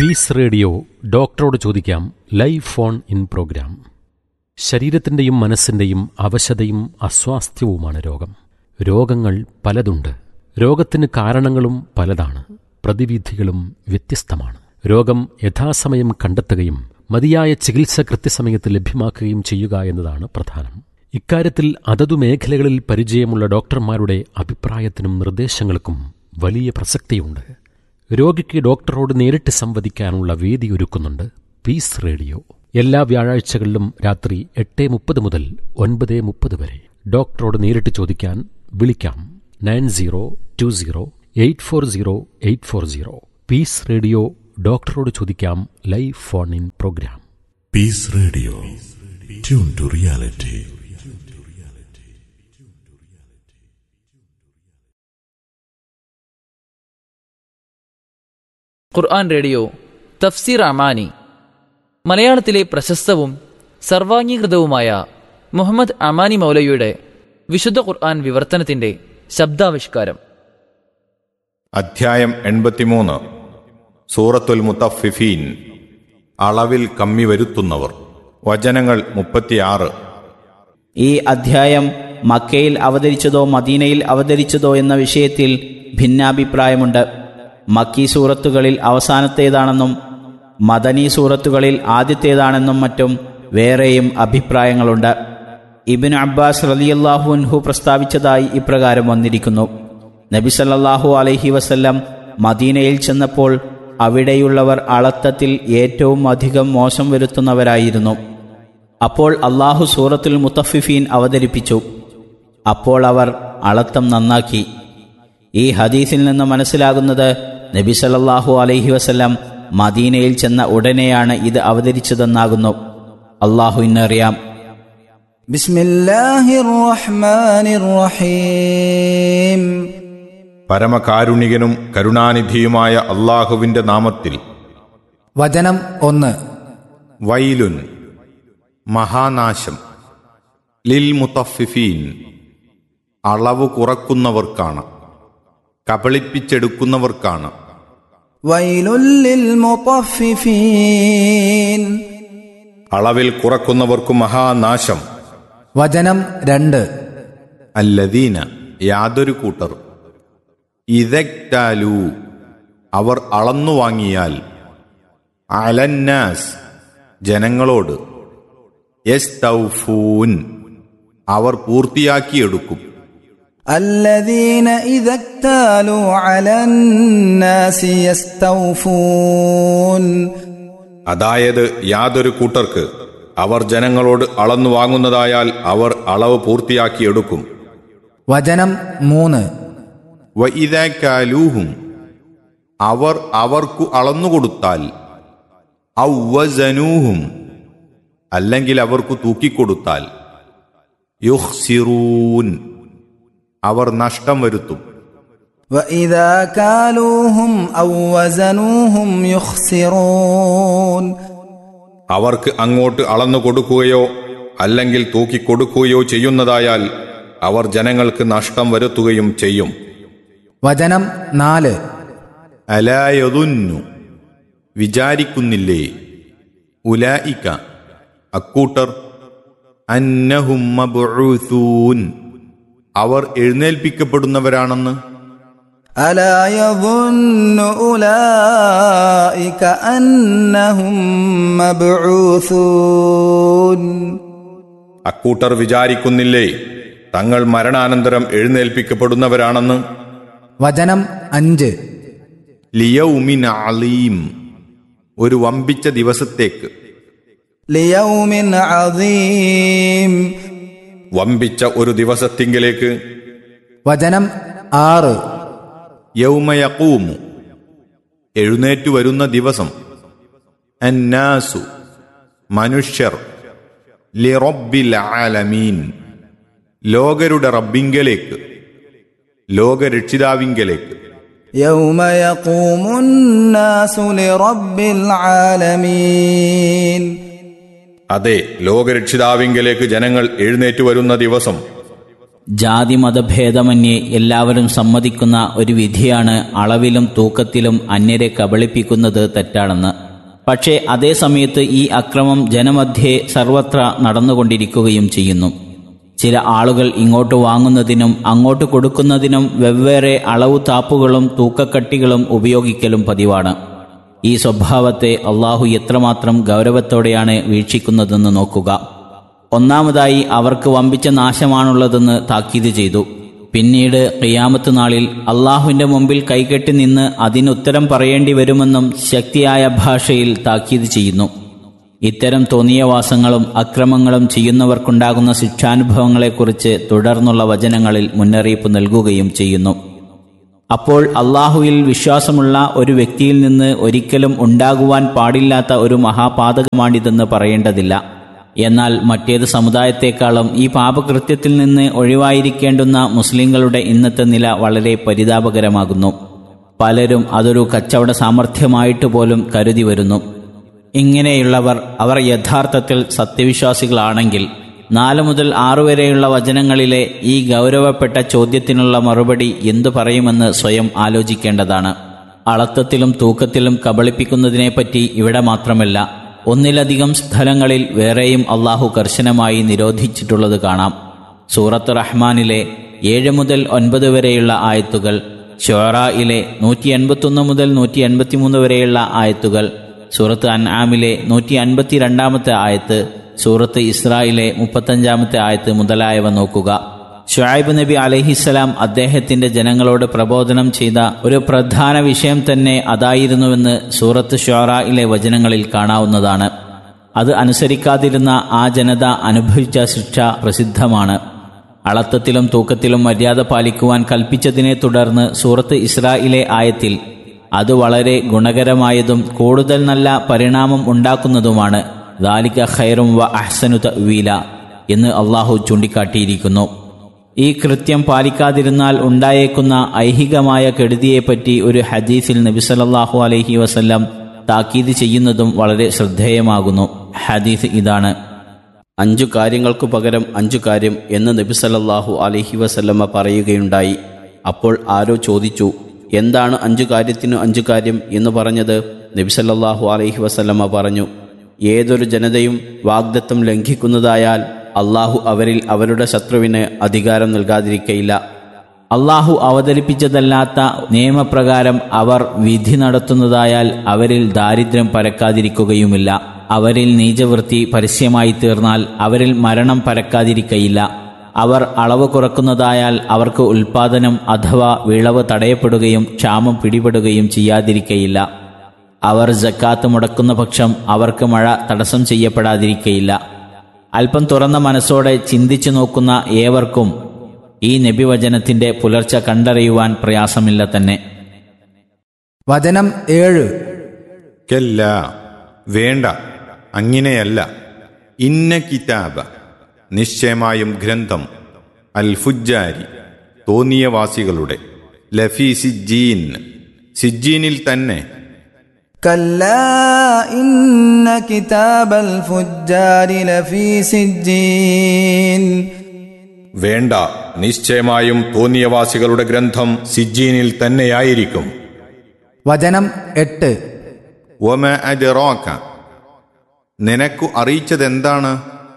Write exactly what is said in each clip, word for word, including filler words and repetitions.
Piece radio ഡോക്ടറോട് ചോദിക്കാം live phone in programme. ശരീരത്തിൻ്റെയും മനസ്സിൻ്റെയും അവശതയും അസ്വാസ്ഥ്യവുമാണ് രോഗം. രോഗങ്ങൾ പലതുണ്ട്. രോഗത്തിന് കാരണങ്ങളും പലതാണ്. പ്രതിവിധികളും വ്യത്യസ്തമാണ്. രോഗം യഥാസമയം കണ്ടെത്തുകയും മതിയായ ചികിത്സ കൃത്യസമയത്ത് ലഭ്യമാക്കുകയും ചെയ്യുക എന്നതാണ് പ്രധാനം. ഇക്കാര്യത്തിൽ അതതു മേഖലകളിൽ പരിചയമുള്ള ഡോക്ടർമാരുടെ അഭിപ്രായത്തിനും നിർദ്ദേശങ്ങൾക്കും വലിയ പ്രസക്തിയുണ്ട്. രോഗിക്ക് ഡോക്ടറോട് നേരിട്ട് സംവദിക്കാനുള്ള വേദി ഒരുക്കുന്നുണ്ട് പീസ് റേഡിയോ. എല്ലാ വ്യാഴാഴ്ചകളിലും രാത്രി എട്ട് മുപ്പത് മുതൽ ഒൻപത് മുപ്പത് വരെ. ഡോക്ടറോട് നേരിട്ട് ചോദിക്കാൻ വിളിക്കാം nine zero to zero eight four zero eight four zero. Piece radio ഡോക്ടറോട് ചോദിക്കാം live phone in programme. Piece radio, tune to reality. Quran radio തഫ്സീർ അമാനി. മലയാളത്തിലെ പ്രശസ്തവും സർവാംഗീകൃതവുമായ മുഹമ്മദ് അമാനി മൗലവിയുടെ വിശുദ്ധ ഖുർആൻ വിവർത്തനത്തിന്റെ ശബ്ദാവിഷ്കാരം. അധ്യായം എൺപത്തിമൂന്ന്. സൂറത്തുൽ മുത്തഫിഫീൻ, അളവിൽ കമ്മി വരുത്തുന്നവർ. വചനങ്ങൾ മുപ്പത്തിയാറ്. ഈ അധ്യായം മക്കയിൽ അവതരിച്ചതോ മദീനയിൽ അവതരിച്ചതോ എന്ന വിഷയത്തിൽ ഭിന്നാഭിപ്രായമുണ്ട്. മക്കി സൂറത്തുകളിൽ അവസാനത്തേതാണെന്നും മദനി സൂറത്തുകളിൽ ആദ്യത്തേതാണെന്നും മറ്റും വേറെയും അഭിപ്രായങ്ങളുണ്ട്. ഇബ്നു അബ്ബാസ് റളിയല്ലാഹു അൻഹു പ്രസ്താവിച്ചതായി ഇപ്രകാരം വന്നിരിക്കുന്നു: നബി സല്ലല്ലാഹു അലൈഹി വസല്ലം മദീനയിൽ ചെന്നപ്പോൾ അവിടെയുള്ളവർ അളത്തത്തിൽ ഏറ്റവും അധികം മോശം വരുത്തുന്നവരായിരുന്നു. അപ്പോൾ അള്ളാഹു സൂറത്തുൽ മുത്തഫിഫീൻ അവതരിപ്പിച്ചു. അപ്പോൾ അവർ അളത്തം നന്നാക്കി. ഈ ഹദീസിൽ നിന്ന് മനസ്സിലാകുന്നത് നബി സല്ലല്ലാഹു അലൈഹി വസല്ലം മദീനയിൽ ചെന്ന ഉടനെയാണ് ഇത് അവതരിച്ചതെന്നാകുന്നു. അള്ളാഹുവിനറിയാം. ബിസ്മില്ലാഹിർ റഹ്മാനിർ റഹീം. പരമകാരുണികനും കരുണാനിധിയുമായ അള്ളാഹുവിന്റെ നാമത്തിൽ. വചനം ഒന്ന്. വൈലുൻ, മഹാനാശം. ലിൽ മുത്തഫിഫീൻ, അളവ് കുറക്കുന്നവർക്കാണ്, കബളിപ്പിച്ചെടുക്കുന്നവർക്കാണ്. വൈലുൽ ലിൽ മുത്തഫിഫീൻ, അളവിൽ കുറക്കുന്നവർക്കു മഹാനാശം. വചനം രണ്ട്. അല്ലദീന, യാതൊരു കൂട്ടർ. ഇദക്താലു, അവർ അളന്നു വാങ്ങിയാൽ. അലന്നാസ്, ജനങ്ങളോട്. യസ്തൗഫൂൻ, അവർ പൂർത്തിയാക്കിയെടുക്കും. അല്ലദീന ഇദക്താലു അലന്നാസി യസ്തൗഫൂൻ, അതായത് യാതൊരു കൂട്ടർക്ക് അവർ ജനങ്ങളോട് അളന്നു വാങ്ങുന്നതായാൽ അവർ അളവ് പൂർത്തിയാക്കിയെടുക്കും. വചനം മൂന്ന്. വഇദാകാലൂഹും, അവർ അവർക്കു അളന്നുകൊടുത്താൽ. ഔവസനൂഹും, അല്ലെങ്കിൽ അവർക്കു തൂക്കിക്കൊടുത്താൽ. യുഖ്സിറൂൻ, അവർ നഷ്ടം വരുത്തും. വഇദാകാലൂഹും ഔവസനൂഹും യുഖ്സിറൂൻ, അവർക്ക് അങ്ങോട്ട് അളന്നു കൊടുക്കുകയോ അല്ലെങ്കിൽ തൂക്കിക്കൊടുക്കുകയോ ചെയ്യുന്നതായാൽ അവർ ജനങ്ങൾക്ക് നഷ്ടം വരുത്തുകയും ചെയ്യും. വചനം നാല്. അലായദുന്നു, വിചാരിക്കുന്നില്ലേ. ഉലായിക, അക്കൂട്ടർ. അന്നഹും മബ്ഊസൂൻ, അവർ എഴുന്നേൽപ്പിക്കപ്പെടുന്നവരാണെന്ന്. അലാ യظുന്നു ഉലൈക അന്നഹും മബ്ഊസൂൻ, അക്കൂട്ടർ വിചാരിക്കുന്നില്ലേ തങ്ങൾ മരണാനന്തരം എഴുന്നേൽപ്പിക്കപ്പെടുന്നവരാണെന്ന്. വചനം അഞ്ച്. ലിയൗമിൻ അലീം, ഒരു വമ്പിച്ച ദിവസത്തേക്ക്. ലിയൗമിൻ അദീം, വമ്പിച്ച ഒരു ദിവസത്തിങ്കിലേക്ക്. വചനം ആറ്. യൗമയഖൂമു, എഴുന്നേറ്റു വരുന്ന ദിവസം. അന്നാസു, മനുഷ്യർ. ലിറബ്ബിൽ ആലമീൻ, ലോകരുടെ റബ്ബിങ്കലേക്ക്, ലോകരക്ഷിതാവിങ്കലേക്ക്. യൗമ യഖൂമുന്നാസു ലിറബ്ബിൽ ആലമീൻ, അതെ, ലോകരക്ഷിതാവിങ്കലേക്ക് ജനങ്ങൾ എഴുന്നേറ്റു വരുന്ന ദിവസം. ജാതി മതഭേദമന്യേ എല്ലാവരും സമ്മതിക്കുന്ന ഒരു വിധിയാണ് അളവിലും തൂക്കത്തിലും അന്യരെ കബളിപ്പിക്കുന്നത് തെറ്റാണെന്ന്. പക്ഷേ അതേ സമയത്ത് ഈ അക്രമം ജനമധ്യേ സർവത്ര നടന്നുകൊണ്ടിരിക്കുകയും ചെയ്യുന്നു. ചില ആളുകൾ ഇങ്ങോട്ട് വാങ്ങുന്നതിനും അങ്ങോട്ട് കൊടുക്കുന്നതിനും വെവ്വേറെ അളവു താപ്പുകളും തൂക്കക്കട്ടികളും ഉപയോഗിക്കലും പതിവാണ്. ഈ സ്വഭാവത്തെ അള്ളാഹു എത്രമാത്രം ഗൗരവത്തോടെയാണ് വീക്ഷിക്കുന്നതെന്ന് നോക്കുക. ഒന്നാമതായി അവർക്ക് വമ്പിച്ച നാശമാണുള്ളതെന്ന് താക്കീത് ചെയ്തു. പിന്നീട് ഖിയാമത്ത് നാളിൽ അള്ളാഹുവിന്റെ മുമ്പിൽ കൈകെട്ടി നിന്ന് അതിനുത്തരം പറയേണ്ടി വരുമെന്നും ശക്തിയായ ഭാഷയിൽ താക്കീത് ചെയ്യുന്നു. ഇത്തരം തോന്നിയവാസങ്ങളും അക്രമങ്ങളും ചെയ്യുന്നവർക്കുണ്ടാകുന്ന ശിക്ഷാനുഭവങ്ങളെക്കുറിച്ച് തുടർന്നുള്ള വചനങ്ങളിൽ മുന്നറിയിപ്പ് നൽകുകയും ചെയ്യുന്നു. അപ്പോൾ അള്ളാഹുവിൽ വിശ്വാസമുള്ള ഒരു വ്യക്തിയിൽ നിന്ന് ഒരിക്കലും ഉണ്ടാകുവാൻ പാടില്ലാത്ത ഒരു മഹാപാതകമാണിതെന്ന് പറയേണ്ടതില്ല. എന്നാൽ മറ്റേത് സമുദായത്തെക്കാളും ഈ പാപകൃത്യത്തിൽ നിന്ന് ഒഴിവായിരിക്കേണ്ടുന്ന മുസ്ലിങ്ങളുടെ ഇന്നത്തെ നില വളരെ പരിതാപകരമാകുന്നു. പലരും അതൊരു കച്ചവട സാമർഥ്യമായിട്ട് പോലും കരുതി വരുന്നു. ഇങ്ങനെയുള്ളവർ അവർ യഥാർത്ഥത്തിൽ സത്യവിശ്വാസികളാണെങ്കിൽ നാല് മുതൽ ആറു വരെയുള്ള വചനങ്ങളിലെ ഈ ഗൗരവപ്പെട്ട ചോദ്യത്തിനുള്ള മറുപടി എന്തു പറയുമെന്ന് സ്വയം ആലോചിക്കേണ്ടതാണ്. അളത്തത്തിലും തൂക്കത്തിലും കബളിപ്പിക്കുന്നതിനെപ്പറ്റി ഇവിടെ മാത്രമല്ല, ഒന്നിലധികം സ്ഥലങ്ങളിൽ വേറെയും അള്ളാഹു കർശനമായി നിരോധിച്ചിട്ടുള്ളത് കാണാം. സൂറത്ത് റഹ്മാനിലെ ഏഴ് മുതൽ ഒൻപത് വരെയുള്ള ആയത്തുകൾ, ശുഅറായിലെ നൂറ്റി എൺപത്തൊന്ന് മുതൽ നൂറ്റി എൺപത്തിമൂന്ന് വരെയുള്ള ആയത്തുകൾ, സൂറത്ത് അൻആമിലെ നൂറ്റി അൻപത്തി രണ്ടാമത്തെ ആയത്ത്, സൂറത്ത് ഇസ്രായിലെ മുപ്പത്തഞ്ചാമത്തെ ആയത്ത് മുതലായവ നോക്കുക. ശുഐബ് നബി അലൈഹിസ്സലാം അദ്ദേഹത്തിന്റെ ജനങ്ങളോട് പ്രബോധനം ചെയ്ത ഒരു പ്രധാന വിഷയം തന്നെ അതായിരുന്നുവെന്ന് സൂറത്ത് ശുഅറായിലെ വചനങ്ങളിൽ കാണാവുന്നതാണ്. അത് അനുസരിക്കാതിരുന്ന ആ ജനത അനുഭവിച്ച ശിക്ഷ പ്രസിദ്ധമാണ്. അളത്തത്തിലും തൂക്കത്തിലും മര്യാദ പാലിക്കുവാൻ കൽപ്പിച്ചതിനെ തുടർന്ന് സൂറത്ത് ഇസ്രായിലെ ആയത്തിൽ അത് വളരെ ഗുണകരമായതും കൂടുതൽ നല്ല പരിണാമം ഉണ്ടാക്കുന്നതുമാണ്. ദാലിക ഖൈറും വ അഹ്സനു തഅ്വീല എന്ന് അള്ളാഹു ചൂണ്ടിക്കാട്ടിയിരിക്കുന്നു. ഈ കൃത്യം പാലിക്കാതിരുന്നാൽ ഉണ്ടായേക്കുന്ന ഐഹികമായ കെടുതിയെപ്പറ്റി ഒരു ഹദീസിൽ നബി സല്ലല്ലാഹു അലൈഹി വസല്ലം താക്കീത് ചെയ്യുന്നതും വളരെ ശ്രദ്ധേയമാകുന്നു. ഹദീസ് ഇതാണ്: അഞ്ചു കാര്യങ്ങൾക്കു പകരം അഞ്ചു കാര്യം എന്ന് നബി സല്ലല്ലാഹു അലൈഹി വസല്ലമ പറയുകയുണ്ടായി. അപ്പോൾ ആരോ ചോദിച്ചു, എന്താണ് അഞ്ചു കാര്യത്തിനു അഞ്ചു കാര്യം എന്ന് പറഞ്ഞത്? നബി സല്ലല്ലാഹു അലൈഹി വസല്ലമ പറഞ്ഞു, ഏതൊരു ജനതയും വാഗ്ദത്തം ലംഘിക്കുന്നതായാൽ അള്ളാഹു അവരിൽ അവരുടെ ശത്രുവിന് അധികാരം നൽകാതിരിക്കയില്ല. അള്ളാഹു അവതരിപ്പിച്ചതല്ലാത്ത നിയമപ്രകാരം അവർ വിധി നടത്തുന്നതായാൽ അവരിൽ ദാരിദ്ര്യം പരക്കാതിരിക്കുകയുമില്ല. അവരിൽ നീചവൃത്തി പരസ്യമായി തീർന്നാൽ അവരിൽ മരണം പരക്കാതിരിക്കയില്ല. അവർ അളവ് കുറക്കുന്നതായാൽ അവർക്ക് ഉൽപാദനം അഥവാ വിളവ് തടയപ്പെടുകയും ക്ഷാമം പിടിപെടുകയും ചെയ്യാതിരിക്കയില്ല. അവർ സക്കാത്ത് മുടക്കുന്ന പക്ഷം അവർക്ക് മഴ തടസ്സം ചെയ്യപ്പെടാതിരിക്കയില്ല. അല്പം തുറന്ന മനസ്സോടെ ചിന്തിച്ചു നോക്കുന്ന ഏവർക്കും ഈ നബിവചനത്തിന്റെ പുലർച്ച കണ്ടറിയുവാൻ പ്രയാസമില്ല തന്നെ. വചനം ഏഴ്. കല്ല, വേണ്ട, അങ്ങനെയല്ല. ഇന്ന കിതാബ, നിശ്ചയമായും ഗ്രന്ഥം, അൽ ഫുജ്ജാരി, തോന്നിയവാസികളുടെ, ലഫി സിജ്ജീൻ, സിജ്ജീനിൽ തന്നെ. കല്ലാ ഇന്ന കിതാബൽ ഫുജ്ജാരി ലഫീ സിജ്ജീൻ. വേണ്ട, നിശ്ചയമായും തോന്നിയവാസികളുടെ ഗ്രന്ഥം സിജ്ജീനിൽ തന്നെയായിരിക്കും. വചനം എട്ട്. വമ അദ്റാക, നിനക്കു അറിയിച്ചതെന്താണ്?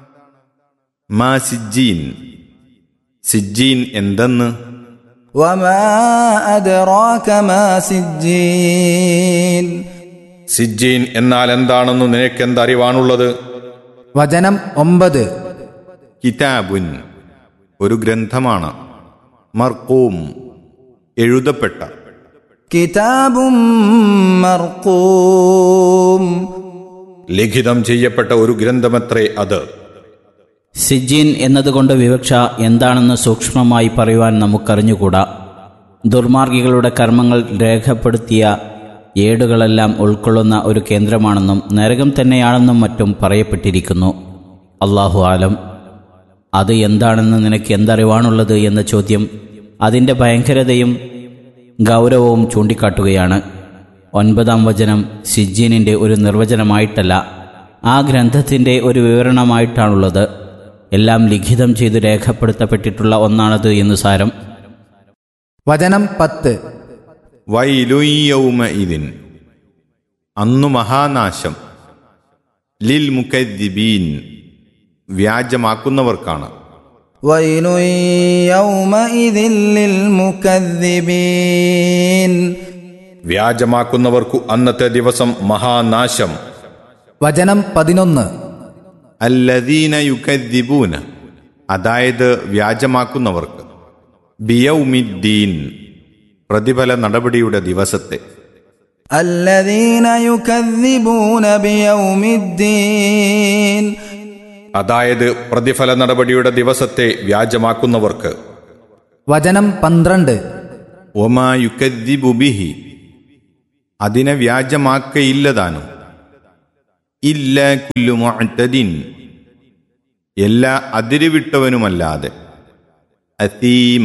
മാ സിജ്ജീൻ, സിജ്ജീൻ എന്തെന്ന്. വമാ അദ്റാക മാ സിജ്ജീൻ. സിജ്ജീൻ എന്നാൽ എന്താണെന്ന് നിനക്കെന്തറിവാണുള്ളത്? വചനം ഒമ്പത്. കിതാബുൻ, ഒരു ഗ്രന്ഥമാണ്. മർഖൂം, എഴുതപ്പെട്ട. കിതാബും മർഖൂം, ലിഖിതം ചെയ്യപ്പെട്ട ഒരു ഗ്രന്ഥമത്രേ അത്. സിജ്ജീൻ എന്നതുകൊണ്ട് വിവക്ഷ എന്താണെന്ന് സൂക്ഷ്മമായി പറയുവാൻ നമുക്കറിഞ്ഞുകൂടാ. ദുർമാർഗികളുടെ കർമ്മങ്ങൾ രേഖപ്പെടുത്തിയ ഏടുകളെല്ലാം ഉൾക്കൊള്ളുന്ന ഒരു കേന്ദ്രമാണെന്നും നരകം തന്നെയാണെന്നും മറ്റും പറയപ്പെട്ടിരിക്കുന്നു. അല്ലാഹു ആലം. അത് എന്താണെന്ന് നിനക്ക് എന്തറിവാണുള്ളത് എന്ന ചോദ്യം അതിൻ്റെ ഭയങ്കരതയും ഗൗരവവും ചൂണ്ടിക്കാട്ടുകയാണ്. ഒൻപതാം വചനം സിജ്ജീനിൻ്റെ ഒരു നിർവചനമായിട്ടല്ല, ആ ഗ്രന്ഥത്തിൻ്റെ ഒരു വിവരണമായിട്ടാണുള്ളത്. എല്ലാം ലിഖിതം ചെയ്ത് രേഖപ്പെടുത്തപ്പെട്ടിട്ടുള്ള ഒന്നാണത് എന്ന് സാരം. വചനം പത്ത്. വൈലുയൗമഇദിൻ, അന്നു മഹാനാശം, ലിൽ മുകദ്ദിബീൻ, വ്യാജമാക്കുന്നവർക്കാണ്. വൈലു യൗമഇദിൻ ലിൽ മുകദ്ദിബീൻ, വ്യാജമാക്കുന്നവർക്കു അന്നത്തെ ദിവസം മഹാനാശം. വചനം പതിനൊന്ന്. അല്ലദീന യുകദ്ദിബൂന, അതായത് വ്യാജമാക്കുന്നവർക്ക്, ബിയൗമിദ്ദീൻ, പ്രതിഫല നടപടിയുടെ ദിവസത്തെ. അല്ലദീന യുകദ്ദിബൂന ബിയൗമിദ്ദീൻ, അതായത് പ്രതിഫല നടപടിയുടെ ദിവസത്തെ വ്യാജമാക്കുന്നവർക്ക്. വചനം പന്ത്രണ്ട്. ഒമാ യുകദ്ദിബു ബിഹി, അതിനെ വ്യാജമാക്കയില്ലതാനും. ഇല്ല കുല്ലു മുഅ്തദിൻ, എല്ലാ അതിരുവിട്ടവനുമല്ലാതെ. അസീം,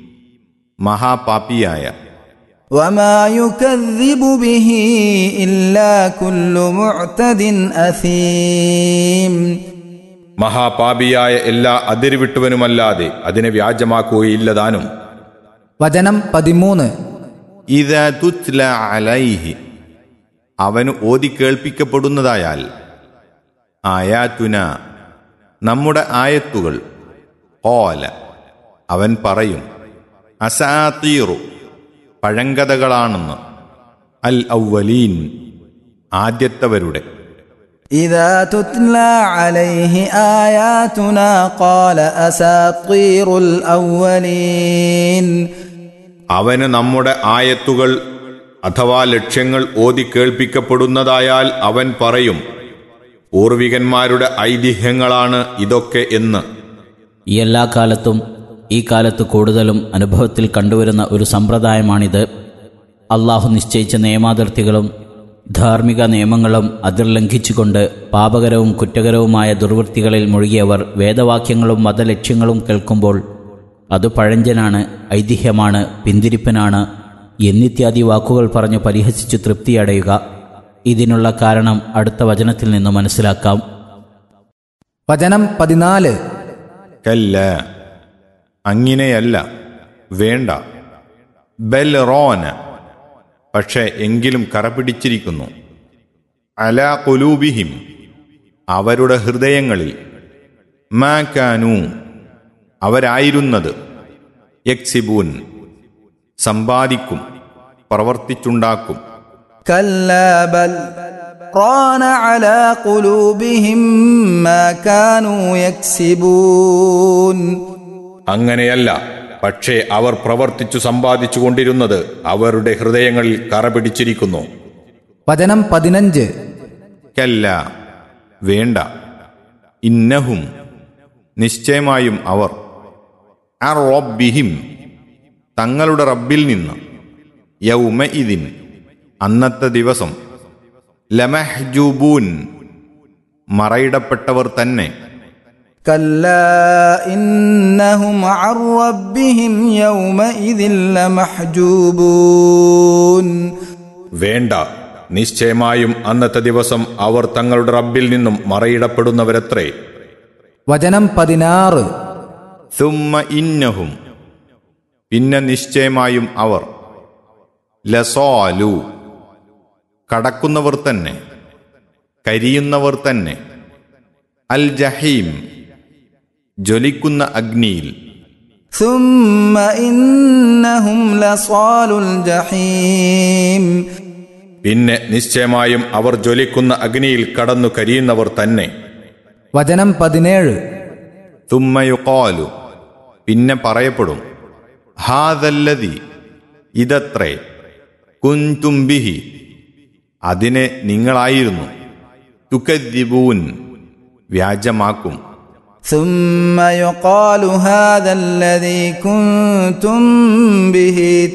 മഹാപാപിയായ. വമാ യുകദ്ദിബു ബിഹി ഇല്ലാ കുല്ലു മുഅ്തദിൻ അസീം, മഹാപാപിയായ എല്ലാ അതിരുവിട്ടവനുമല്ലാതെ അതിനെ വ്യാജമാക്കുകയില്ലതാനും. വചനം പതിമൂന്ന്. ഇദാ തുത്ല അലൈഹി, അവന് ഓതി കേൾപ്പിക്കപ്പെടുന്നതായാൽ. ആയാതുന, നമ്മുടെ ആയത്തുകൾ. ഖാല, അവൻ പറയും. അസാതീറു, പഴങ്കഥകളാണെന്ന്. അൽ ഔവലീൻ, ആദ്യത്തവരുടെ. ഇദാ തുത്ല അലൈഹി ആയാതുനാ ഖാല അസാതീറുൽ ഔവലീൻ, അവന് നമ്മുടെ ആയത്തുകൾ അഥവാ ലക്ഷ്യങ്ങൾ ഓതി കേൾപ്പിക്കപ്പെടുന്നതായാൽ അവൻ പറയും, പൂർവികന്മാരുടെ ഐതിഹ്യങ്ങളാണ് ഇതൊക്കെ എന്ന്. ഈ എല്ലാ കാലത്തും ഈ കാലത്ത് കൂടുതലും അനുഭവത്തിൽ കണ്ടുവരുന്ന ഒരു സമ്പ്രദായമാണിത്. അള്ളാഹു നിശ്ചയിച്ച നിയമാതിർത്തികളും ധാർമ്മിക നിയമങ്ങളും അതിർലംഘിച്ചുകൊണ്ട് പാപകരവും കുറ്റകരവുമായ ദുർവൃത്തികളിൽ മുഴുകിയവർ വേദവാക്യങ്ങളും മതലക്ഷ്യങ്ങളും കേൾക്കുമ്പോൾ അത് പഴഞ്ചനാണ്, ഐതിഹ്യമാണ്, പിന്തിരിപ്പനാണ് എന്നിത്യാദി വാക്കുകൾ പറഞ്ഞു പരിഹസിച്ചു തൃപ്തിയടയുക. ഇതിനുള്ള കാരണം അടുത്ത വചനത്തിൽ നിന്ന് മനസ്സിലാക്കാം. വചനം പതിനാല്. കല്ല, അങ്ങനെയല്ല, വേണ്ട. ബൽ റോന, പക്ഷേ എങ്കിലും കറപിടിച്ചിരിക്കുന്നു. അലാ ഖുലൂബിഹിം, അവരുടെ ഹൃദയങ്ങളിൽ. മാ കാനൂ, അവരായിരുന്നത്. യക്സിബൂൻ, സമ്പാദിക്കും, പ്രവർത്തിച്ചുണ്ടാക്കും. കല്ലാ ബൽ റാന അലാ ഖുലൂബിഹിം മാ കാനൂ യക്സിബൂൻ, അങ്ങനെയല്ല, പക്ഷേ അവർ പ്രവർത്തിച്ചു സമ്പാദിച്ചു കൊണ്ടിരുന്നത് അവരുടെ ഹൃദയങ്ങളിൽ കറപിടിച്ചിരിക്കുന്നു. വചനം പതിനഞ്ച്. കല്ല, വേണ്ട. ഇന്നഹും, നിശ്ചയമായും അവർ. അർ റബ്ബിഹിം, തങ്ങളുടെ റബ്ബിൽ നിന്ന്. യൗമഇദിൻ, അന്നത്തെ ദിവസം. ലമഹ്ജൂബൂൻ, മറയിടപ്പെട്ടവർ തന്നെ. കല്ലാ ഇന്നഹും അൻ റബ്ബിഹിം യൗമഇദിൻ ലമഹ്ജൂബൂൻ, വേണ്ട, നിശ്ചയമായും അന്നത്തെ ദിവസം അവർ തങ്ങളുടെ റബ്ബിൽ നിന്നും മറയിടപ്പെടുന്നവരത്രേ. വചനം പതിനാറ്. സുമ്മ ഇന്നഹും, പിന്നെ നിശ്ചയമായും അവർ. ലസാലു, കടക്കുന്നവർ തന്നെ, കരിയുന്നവർ തന്നെ. അൽ ജഹീം, ജ്വലിക്കുന്ന അഗ്നിയിൽ. സുമ്മ ഇന്നഹും ലസാലുൽ ജഹീം, പിന്നെ നിശ്ചയമായും അവർ ജ്വലിക്കുന്ന അഗ്നിയിൽ കടന്നു കരിയുന്നവർ തന്നെ. വചനം പതിനേഴ്. തുമ്മ യുഖാലു, പിന്നെ പറയപ്പെടും. ഹാദല്ലദി, ഇതത്രേ. കുൻതും ബിഹി, അതിനെ നിങ്ങളായിരുന്നു. തുകദ്ദിബൂൻ, വ്യാജമാക്കും. ثم يقال هذا الذي كنتم به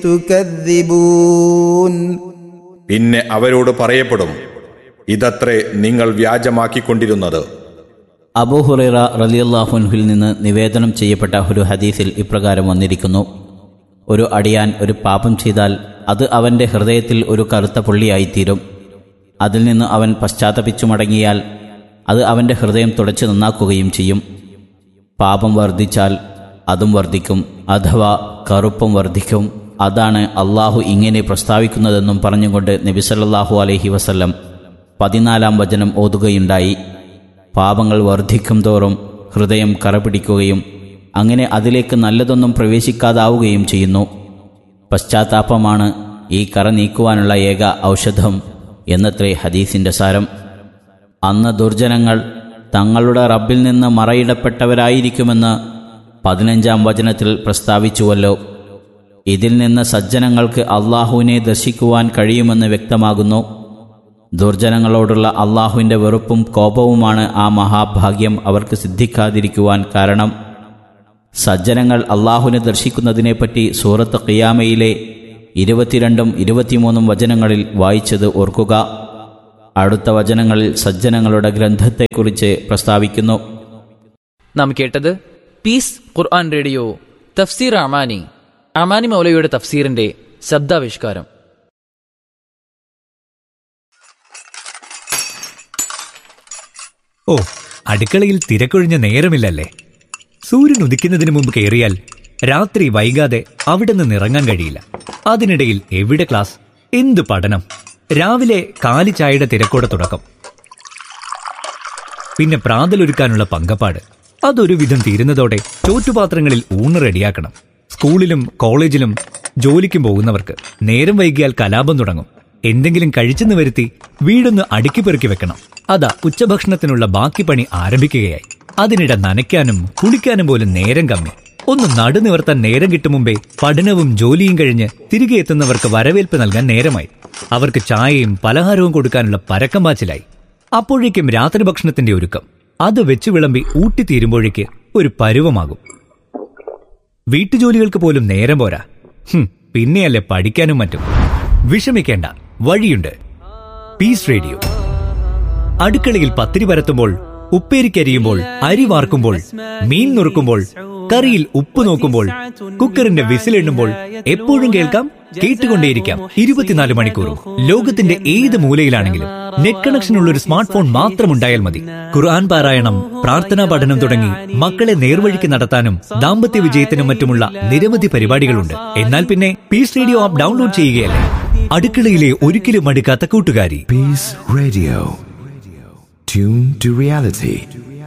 تكذبون, പിന്നെ അവരോട് പറയപ്പെടും, ഇതത്രേ നിങ്ങൾ വ്യാജമാക്കിക്കൊണ്ടിരുന്നത്. അബൂ ഹുറൈറ റളിയല്ലാഹു അൻഹുവിൽ നിന്ന് നിവേദനം ചെയ്യപ്പെട്ട ഒരു ഹദീസിൽ ഇപ്രകാരം വന്നിരിക്കുന്നു: ഒരു അടിയാൻ ഒരു പാപം ചെയ്താൽ അത് അവൻ്റെ ഹൃദയത്തിൽ ഒരു കറുത്ത പുള്ളിയായിത്തീരും. അതിൽ നിന്ന് അവൻ പശ്ചാത്തപിച്ചു മടങ്ങിയാൽ അത് അവൻ്റെ ഹൃദയം തുടച്ചു നന്നാക്കുകയും ചെയ്യും. പാപം വർദ്ധിച്ചാൽ അതും വർദ്ധിക്കും, അഥവാ കറുപ്പും വർദ്ധിക്കും. അതാണ് അള്ളാഹു ഇങ്ങനെ പ്രസ്താവിക്കുന്നതെന്നും പറഞ്ഞുകൊണ്ട് നബി സല്ലല്ലാഹു അലൈഹി വസല്ലം പതിനാലാം വചനം ഓതുകയുണ്ടായി. പാപങ്ങൾ വർദ്ധിക്കും തോറും ഹൃദയം കറപിടിക്കുകയും അങ്ങനെ അതിലേക്ക് നല്ലതൊന്നും പ്രവേശിക്കാതാവുകയും ചെയ്യുന്നു. പശ്ചാത്താപമാണ് ഈ കറ നീക്കുവാനുള്ള ഏക ഔഷധം എന്നത്രേ ഹദീസിൻ്റെ സാരം. അന്ന് ദുർജനങ്ങൾ തങ്ങളുടെ റബ്ബിൽ നിന്ന് മറയിടപ്പെട്ടവരായിരിക്കുമെന്ന് പതിനഞ്ചാം വചനത്തിൽ പ്രസ്താവിച്ചുവല്ലോ. ഇതിൽ നിന്ന് സജ്ജനങ്ങൾക്ക് അള്ളാഹുവിനെ ദർശിക്കുവാൻ കഴിയുമെന്ന് വ്യക്തമാകുന്നു. ദുർജനങ്ങളോടുള്ള അള്ളാഹുവിൻ്റെ വെറുപ്പും കോപവുമാണ് ആ മഹാഭാഗ്യം അവർക്ക് സിദ്ധിക്കാതിരിക്കുവാൻ കാരണം. സജ്ജനങ്ങൾ അള്ളാഹുവിനെ ദർശിക്കുന്നതിനെപ്പറ്റി സൂറത്ത് ഖിയാമയിലെ ഇരുപത്തിരണ്ടും ഇരുപത്തിമൂന്നും വചനങ്ങളിൽ വായിച്ചത് ഓർക്കുക. അടുത്ത വചനങ്ങളിൽ സജ്ജനങ്ങളുടെ ഗ്രന്ഥത്തെക്കുറിച്ച് പ്രസ്താവിക്കുന്നു. നാം കേട്ടത് പീസ് ഖുർആൻ റേഡിയോ തഫ്സീർ അമാനി അമാനി മൗലയുടെ തഫ്സീറിന്റെ ശബ്ദാവിഷ്കാരം. ഓ, അടുക്കളയിൽ തിരക്കൊഴിഞ്ഞ നേരമില്ലല്ലേ? സൂര്യൻ ഉദിക്കുന്നതിന് മുമ്പ് കയറിയാൽ രാത്രി വൈകാതെ അവിടെ നിന്ന് ഇറങ്ങാൻ കഴിയില്ല. അതിനിടയിൽ എവിടെ ക്ലാസ്, എന്ത് പഠനം, രാവിലെ കാലി ചായയുടെ തിരക്കോടെ തുടക്കം, പിന്നെ പ്രാതലൊരുക്കാനുള്ള പങ്കപ്പാട്. അതൊരു വിധം തീരുന്നതോടെ ചോറ്റുപാത്രങ്ങളിൽ ഊണ് റെഡിയാക്കണം. സ്കൂളിലും കോളേജിലും ജോലിക്കും പോകുന്നവർക്ക് നേരം വൈകിയാൽ കലാപം തുടങ്ങും. എന്തെങ്കിലും കഴിച്ചെന്ന് വരുത്തി വീടൊന്ന് അടുക്കി പെറുക്കി വെക്കണം. അതാ ഉച്ചഭക്ഷണത്തിനുള്ള ബാക്കി പണി ആരംഭിക്കുകയായി. അതിനിടെ നനയ്ക്കാനും കുളിക്കാനും പോലും നേരം കമ്മി. ഒന്ന് നടുനിവർത്താൻ നേരം കിട്ടും മുമ്പേ പഠനവും ജോലിയും കഴിഞ്ഞ് തിരികെ എത്തുന്നവർക്ക് വരവേൽപ്പ് നൽകാൻ നേരമായി. അവർക്ക് ചായയും പലഹാരവും കൊടുക്കാനുള്ള പരക്കം പാച്ചിലായി. അപ്പോഴേക്കും രാത്രി ഭക്ഷണത്തിന്റെ ഒരുക്കം. അത് വെച്ചു വിളമ്പി ഊട്ടിത്തീരുമ്പോഴേക്ക് ഒരു പരുവമാകും. വീട്ടുജോലികൾക്ക് പോലും നേരം പോരാ. പിന്നെയല്ലേ പഠിക്കാനും മറ്റും. വിഷമിക്കേണ്ട, വഴിയുണ്ട്. Piece radio. അടുക്കളയിൽ പത്തിരി പരത്തുമ്പോൾ, ഉപ്പേരിക്കരിയുമ്പോൾ, അരി വാർക്കുമ്പോൾ, മീൻ നുറുക്കുമ്പോൾ, കറിയിൽ ഉപ്പ് നോക്കുമ്പോൾ, കുക്കറിന്റെ വിസിലെണ്ണുമ്പോൾ എപ്പോഴും കേൾക്കാം, കേട്ടുകൊണ്ടേയിരിക്കാം. ഇരുപത്തിനാല് മണിക്കൂറും ലോകത്തിന്റെ ഏത് മൂലയിലാണെങ്കിലും നെറ്റ് കണക്ഷൻ ഉള്ള ഒരു സ്മാർട്ട് ഫോൺ മാത്രം ഉണ്ടായാൽ മതി. ഖുർആൻ പാരായണം, പ്രാർത്ഥനാ പഠനം തുടങ്ങി മക്കളെ നേർവഴിക്ക് നടത്താനും ദാമ്പത്യ വിജയത്തിനും മറ്റുമുള്ള നിരവധി പരിപാടികളുണ്ട്. എന്നാൽ പിന്നെ പീസ് റേഡിയോ ആപ്പ് ഡൗൺലോഡ് ചെയ്യുകയല്ലേ. അടുക്കളയിലെ ഒരിക്കലും മടുക്കാത്ത കൂട്ടുകാരി. Peace Radio. Tune to reality.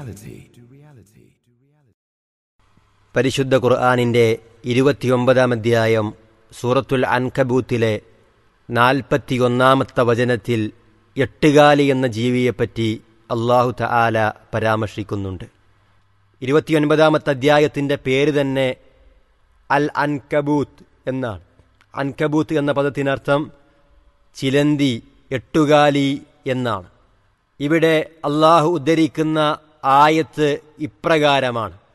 പരിശുദ്ധ ഖുർആനിൻ്റെ ഇരുപത്തിയൊമ്പതാം അധ്യായം സൂറത്തുൽ അൻകബൂത്തിലെ നാൽപ്പത്തിയൊന്നാമത്തെ വചനത്തിൽ എട്ടുകാലി എന്ന ജീവിയെപ്പറ്റി അല്ലാഹു തആല പരാമർശിക്കുന്നുണ്ട്. ഇരുപത്തിയൊൻപതാമത്തെ അധ്യായത്തിൻ്റെ പേര് തന്നെ അൽ അൻകബൂത്ത് എന്നാണ്. അൻകബൂത്ത് എന്ന പദത്തിനർത്ഥം ചിലന്തി, എട്ടുകാലി എന്നാണ്. ഇവിടെ അല്ലാഹു ഉദ്ധരിക്കുന്ന ആയത്ത് ഇപ്രകാരമാണ്: